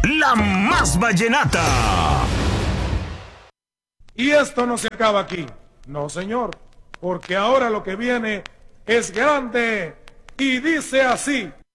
la más vallenata. Y esto no se acaba aquí. No, señor, porque ahora lo que viene es grande y dice así.